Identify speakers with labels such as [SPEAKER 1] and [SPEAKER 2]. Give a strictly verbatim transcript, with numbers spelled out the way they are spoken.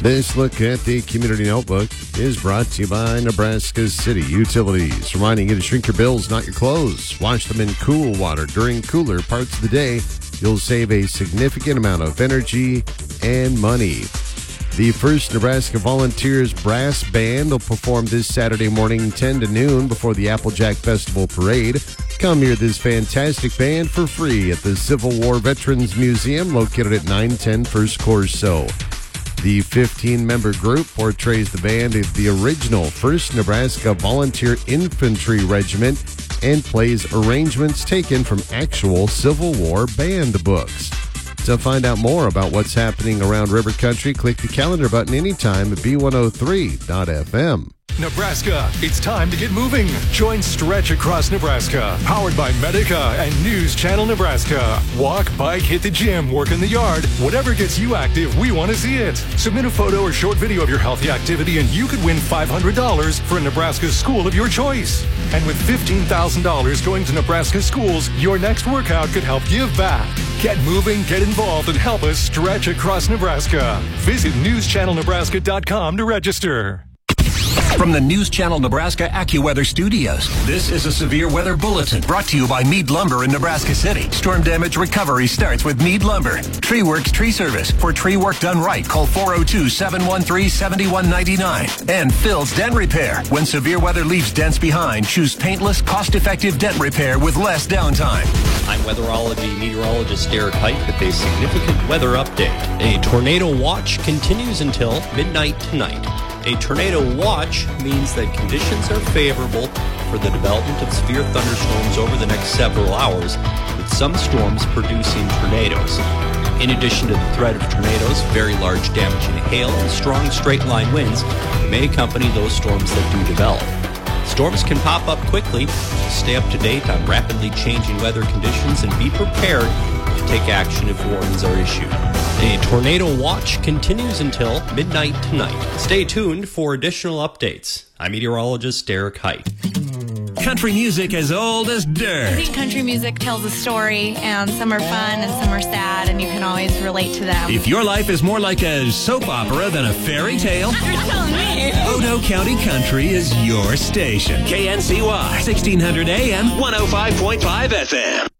[SPEAKER 1] This look at the Community Notebook is brought to you by Nebraska City Utilities, reminding you to shrink your bills, not your clothes. Wash them in cool water during cooler parts of the day. You'll save a significant amount of energy and money. The First Nebraska Volunteers Brass Band will perform this Saturday morning, ten to noon, before the Applejack Festival Parade. Come hear this fantastic band for free at the Civil War Veterans Museum, located at nine ten First Corso. The fifteen-member group portrays the band as the original First Nebraska Volunteer Infantry Regiment and plays arrangements taken from actual Civil War band books. To find out more about what's happening around River Country, click the calendar button anytime at B one oh three dot F M.
[SPEAKER 2] Nebraska, it's time to get moving. Join Stretch Across Nebraska, powered by Medica and News Channel Nebraska. Walk, bike, hit the gym, work in the yard. Whatever gets you active, we want to see it. Submit a photo or short video of your healthy activity and you could win five hundred dollars for a Nebraska school of your choice. And with fifteen thousand dollars going to Nebraska schools, your next workout could help give back. Get moving, get involved, and help us stretch across Nebraska. Visit news channel nebraska dot com to register.
[SPEAKER 3] From the News Channel Nebraska AccuWeather Studios, this is a severe weather bulletin brought to you by Mead Lumber in Nebraska City. Storm damage recovery starts with Mead Lumber. Tree Works Tree Service. For tree work done right, call four oh two, seven one three, seven one nine nine. And Phil's Dent Repair. When severe weather leaves dents behind, choose paintless, cost-effective dent repair with less downtime.
[SPEAKER 4] I'm weatherology meteorologist Derek Height with a significant weather update. A tornado watch continues until midnight tonight. A tornado watch means that conditions are favorable for the development of severe thunderstorms over the next several hours, with some storms producing tornadoes. In addition to the threat of tornadoes, very large damaging hail and strong straight-line winds may accompany those storms that do develop. Storms can pop up quickly, so stay up to date on rapidly changing weather conditions and be prepared to take action if warnings are issued. A tornado watch continues until midnight tonight. Stay tuned for additional updates. I'm meteorologist Derek Height.
[SPEAKER 3] Country music as old as dirt.
[SPEAKER 5] I think country music tells a story, and some are fun and some are sad, and you can always relate to them.
[SPEAKER 3] If your life is more like a soap opera than a fairy tale,
[SPEAKER 5] You're telling me.
[SPEAKER 3] Odo County Country is your station. K N C Y, sixteen hundred A M, one oh five point five F M.